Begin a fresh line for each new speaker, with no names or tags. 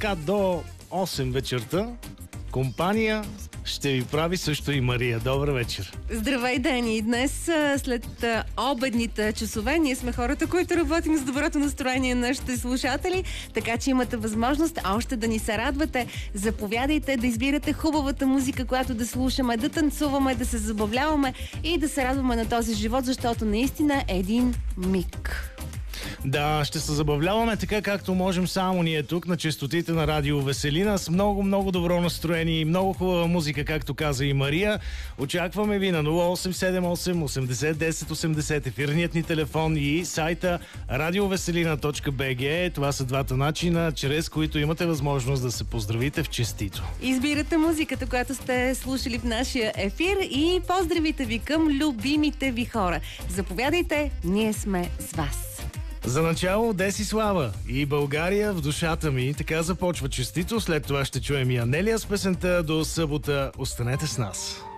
така до 8 вечерта. Компания ще ви прави също и Мария. Добър вечер.
Здравей, Дани! Днес, след обедните часове, ние сме хората, които работим с доброто настроение на нашите слушатели, така че имате възможност още да ни се радвате. Заповядайте да избирате хубавата музика, която да слушаме, да танцуваме, да се забавляваме и да се радваме на този живот, защото наистина е един миг.
Да, ще се забавляваме така, както можем само ние тук на честотите на Радио Веселина с много добро настроение и много хубава музика, както каза и Мария. Очакваме ви на 0878 80 10 80, ефирният ни телефон и сайта radioveselina.bg. Това са двата начина, чрез които имате възможност да се поздравите в честито.
Избирате музиката, която сте слушали в нашия ефир и поздравите ви към любимите ви хора. Заповядайте, ние сме с вас.
За начало Десислава и България в душата ми. Така започва честито. След това ще чуем и Анелия с песента. До събота останете с нас.